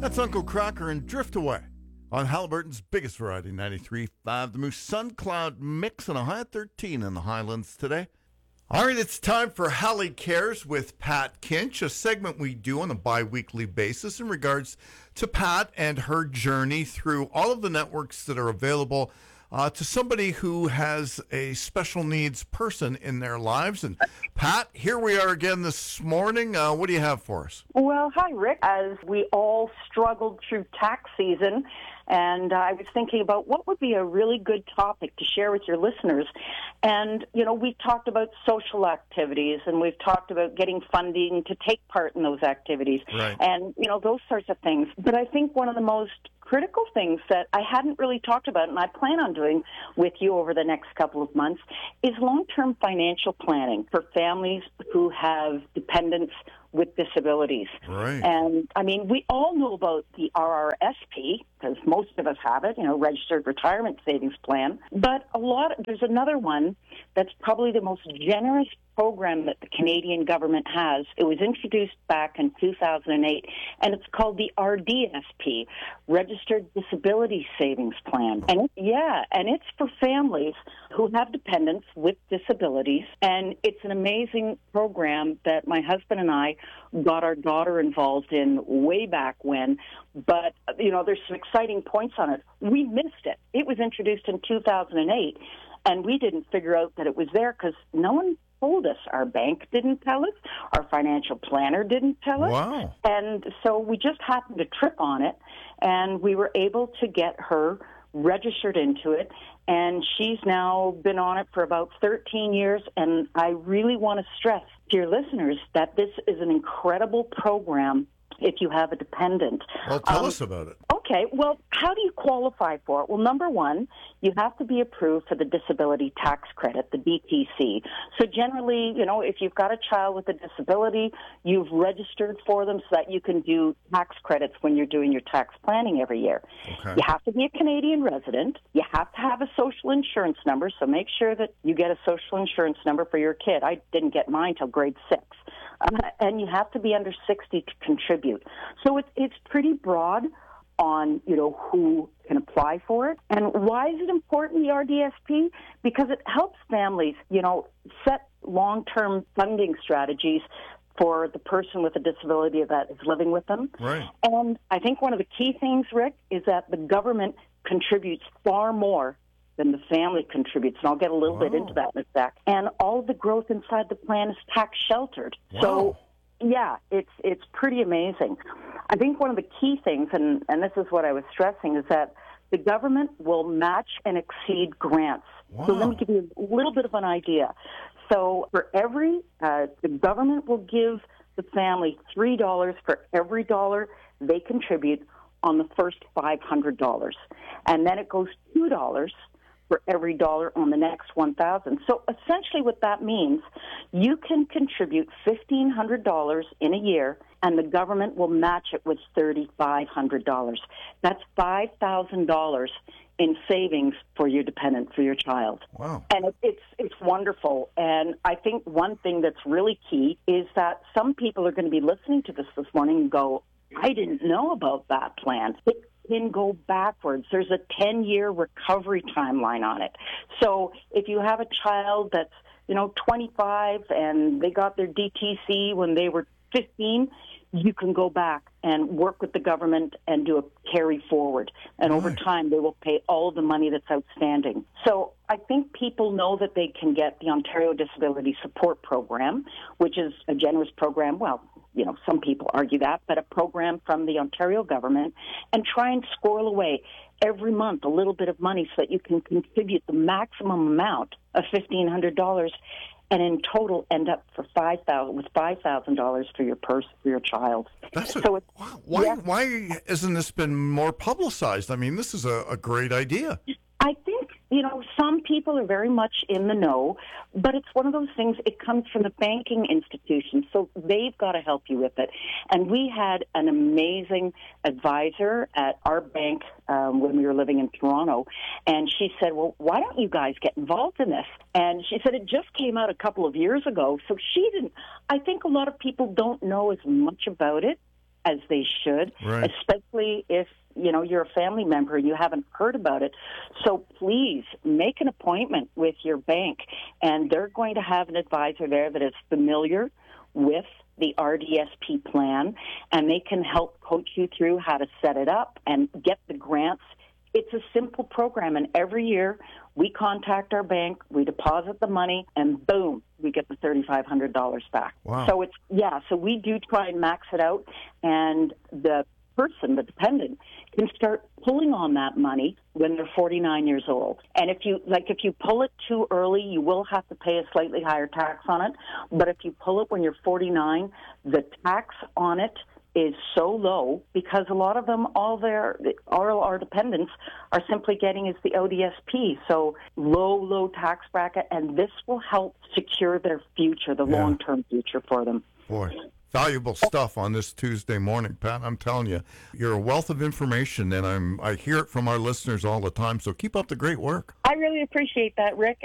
That's Uncle Crocker and Drift Away on Halliburton's biggest variety, 93.5. The Moose Sun Cloud Mix and a high of 13 in the Highlands today. All right, it's time for Hallie Cares with Pat Kinch, a segment we do on a bi-weekly basis in regards to Pat and her journey through all of the networks that are available to somebody who has a special needs person in their lives. And Pat, here we are again this morning. What do you have for us? Well, hi, Rick. As we all struggled through tax season, and I was thinking about what would be a really good topic to share with your listeners. And, you know, we've talked about social activities, and we've talked about getting funding to take part in those activities, Right. and, you know, those sorts of things. But I think one of the most critical things that I hadn't really talked about, and I plan on doing with you over the next couple of months, is long-term financial planning for families who have dependents with disabilities. Right. And, I mean, we all know about the RRSP, because most of us have it, you know, Registered Retirement Savings Plan. But there's another one that's probably the most generous program that the Canadian government has. It was introduced back in 2008, and it's called the RDSP, Registered Disability Savings Plan. And it's for families who have dependents with disabilities, and it's an amazing program that my husband and I got our daughter involved in way back when. But, you know, there's some exciting points on it. We missed it. It was introduced in 2008, and we didn't figure out that it was there because no one told us. Our bank didn't tell us. Our financial planner didn't tell us. Wow. And so we just happened to trip on it, and we were able to get her registered into it, and she's now been on it for about 13 years, and I really want to stress to your listeners that this is an incredible program if you have a dependent. Well, tell us about it. Okay, well, how do you qualify for it? Well, number one, you have to be approved for the disability tax credit, the DTC. So generally, you know, if you've got a child with a disability, you've registered for them so that you can do tax credits when you're doing your tax planning every year. Okay. You have to be a Canadian resident. You have to have a social insurance number, so make sure that you get a social insurance number for your kid. I didn't get mine till grade 6. And you have to be under 60 to contribute. So it's pretty broad on, you know, who can apply for it. And why is it important, the RDSP? Because it helps families, you know, set long-term funding strategies for the person with a disability that is living with them. Right. And I think one of the key things, Rick, is that the government contributes far more than the family contributes, and I'll get a little bit into that in a sec. And all of the growth inside the plan is tax sheltered. Wow. So, yeah, it's pretty amazing. I think one of the key things, and this is what I was stressing, is that the government will match and exceed grants. Wow. So let me give you a little bit of an idea. So for the government will give the family $3 for every dollar they contribute on the first $500. And then it goes $2 for every dollar on the next $1,000. So essentially what that means, you can contribute $1,500 in a year, and the government will match it with $3,500. That's $5,000 in savings for your dependent, for your child. Wow. And it's wonderful. And I think one thing that's really key is that some people are going to be listening to this morning and go, I didn't know about that plan. It can go backwards. There's a 10-year recovery timeline on it. So if you have a child that's, you know, 25 and they got their DTC when they were 15, you can go back and work with the government and do a carry forward. And over time, they will pay all of the money that's outstanding. So I think people know that they can get the Ontario Disability Support Program, which is a generous program. Well, you know, some people argue that, but a program from the Ontario government, and try and squirrel away every month a little bit of money so that you can contribute the maximum amount of $1,500, and in total end up with $5,000 for your child. Why hasn't this been more publicized? I mean, this is a great idea. I think, you know, some people are very much in the know, but it's one of those things, it comes from the banking institution, so they've got to help you with it. And we had an amazing advisor at our bank when we were living in Toronto, and she said, well, why don't you guys get involved in this? And she said it just came out a couple of years ago, so she didn't. I think a lot of people don't know as much about it as they should, right. especially if you're a family member and you haven't heard about it. So please make an appointment with your bank, and they're going to have an advisor there that is familiar with the RDSP plan, and they can help coach you through how to set it up and get the grants. It's a simple program, and every year we contact our bank, we deposit the money, and boom, we get the $3,500 back. Wow. So so we do try and max it out, and the person, the dependent, can start pulling on that money when they're 49 years old. And if you pull it too early, you will have to pay a slightly higher tax on it. But if you pull it when you're 49, the tax on it is so low because a lot of them, all our dependents are simply getting is the ODSP. So low tax bracket, and this will help secure their future, the long-term future for them. Boy. Valuable stuff on this Tuesday morning, Pat. I'm telling you, you're a wealth of information, and I hear it from our listeners all the time. So keep up the great work. I really appreciate that, Rick.